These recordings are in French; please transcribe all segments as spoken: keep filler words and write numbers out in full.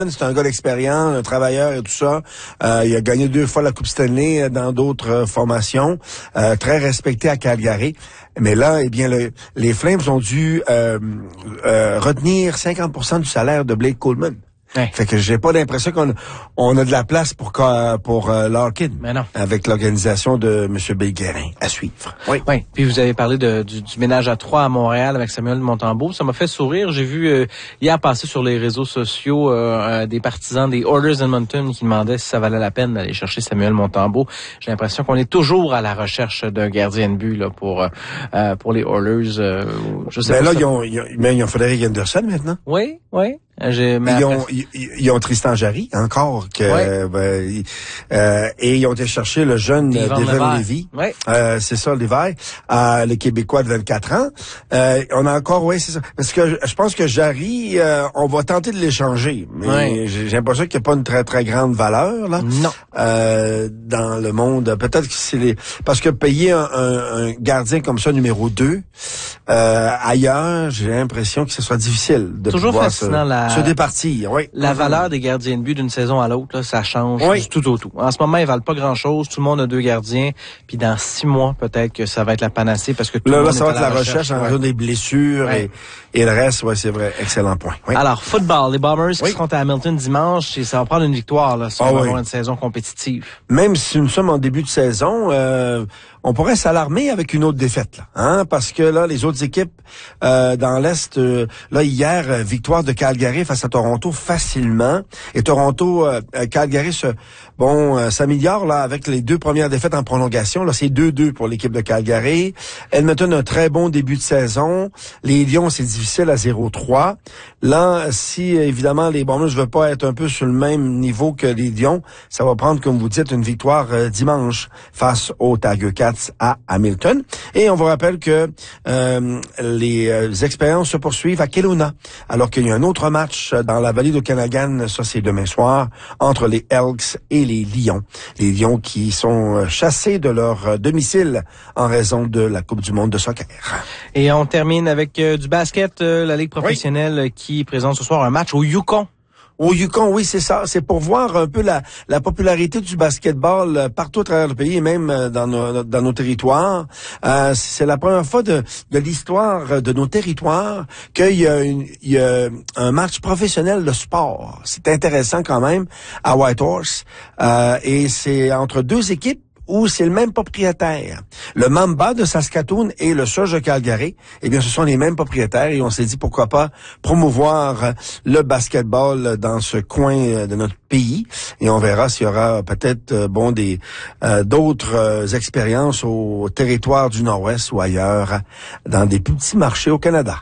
C'est un gars d'expérience, un travailleur et tout ça. Euh, il a gagné deux fois la Coupe Stanley dans d'autres euh, formations. Euh, très respecté à Calgary. Mais là, eh bien, le, les Flames ont dû euh, euh, retenir cinquante pour cent du salaire de Blake Coleman. Ouais. Fait que j'ai pas l'impression qu'on on a de la place pour pour euh, Larkin. Mais non. Avec l'organisation de M. Belguerin à suivre. Oui. Oui. Puis vous avez parlé de, du, du ménage à trois à Montréal avec Samuel Montembeault. Ça m'a fait sourire. J'ai vu euh, hier passer sur les réseaux sociaux euh, euh, des partisans des Oilers Edmonton qui demandaient si ça valait la peine d'aller chercher Samuel Montembeault. J'ai l'impression qu'on est toujours à la recherche d'un gardien de but là pour euh, pour les Oilers. Euh, je sais ben pas là, ils ont, ils ont, mais ils ont Frédéric Anderson maintenant. Oui, oui. J'ai, ils, après... ont, ils, ils ont Tristan Jarry, encore. que ouais. ben, euh, Et ils ont été chercher le jeune Devon Levi. Ouais. Euh, c'est ça, Levi, euh, le Québécois de vingt-quatre ans. Euh, on a encore, oui, c'est ça. Parce que je pense que Jarry, euh, on va tenter de l'échanger. Mais ouais. j'ai, j'ai l'impression qu'il n'y a pas une très, très grande valeur là. Non. Euh, dans le monde. Peut-être que c'est les... Parce que payer un, un, un gardien comme ça, numéro deux, euh, ailleurs, j'ai l'impression que ce soit difficile de Toujours pouvoir fascinant se, la... se départir. Oui. La valeur des gardiens de but d'une saison à l'autre, là, ça change oui. du tout au tout. En ce moment, ils valent pas grand-chose. Tout le monde a deux gardiens. Puis dans six mois, peut-être que ça va être la panacée parce que tout là, le monde là, ça est va à être la la recherche, recherche en ouais. raison des blessures ouais. et, et le reste. Ouais, c'est vrai. Excellent point. Oui. Alors, football, les Bombers oui. qui seront à Hamilton dimanche, et ça va prendre une victoire là, si ah, on va oui. avoir une saison compétitive. Même si nous sommes en début de saison, euh, on pourrait s'alarmer avec une autre défaite, là, hein, parce que là, les autres équipes euh, dans l'Est, euh, là hier, euh, victoire de Calgary face à Toronto facilement, et Toronto, euh, Calgary se, bon, euh, s'améliore là avec les deux premières défaites en prolongation. Là, c'est deux deux pour l'équipe de Calgary. Edmonton a un très bon début de saison. Les Lions, c'est difficile à zéro trois. Là, si évidemment les Bombers ne veulent pas être un peu sur le même niveau que les Lions, ça va prendre, comme vous dites, une victoire euh, dimanche face aux Tiger Cats à Hamilton. Et on vous rappelle que euh, les euh, expériences se poursuivent à Kelowna, alors qu'il y a un autre match dans la vallée d'Okanagan, ça c'est demain soir, entre les Elks et les Lions. Les Lions qui sont chassés de leur domicile en raison de la Coupe du monde de soccer. Et on termine avec euh, du basket, euh, la Ligue professionnelle oui. qui présente ce soir un match au Yukon. Au Yukon, oui, c'est ça. C'est pour voir un peu la, la popularité du basketball partout à travers le pays et même dans nos, dans nos territoires. Euh, c'est la première fois de, de l'histoire de nos territoires qu'il y a, une, il y a un match professionnel de sport. C'est intéressant quand même à Whitehorse. Euh, et c'est entre deux équipes où c'est le même propriétaire. Le Mamba de Saskatoon et le Surge de Calgary, eh bien, ce sont les mêmes propriétaires et on s'est dit pourquoi pas promouvoir le basketball dans ce coin de notre pays et on verra s'il y aura peut-être, bon, des euh, d'autres euh, expériences au territoire du Nord-Ouest ou ailleurs, dans des petits marchés au Canada.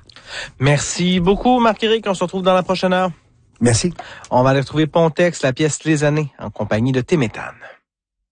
Merci beaucoup, Marc-Éric. On se retrouve dans la prochaine heure. Merci. On va aller retrouver Pontex, la pièce Les Années, en compagnie de Téméthane.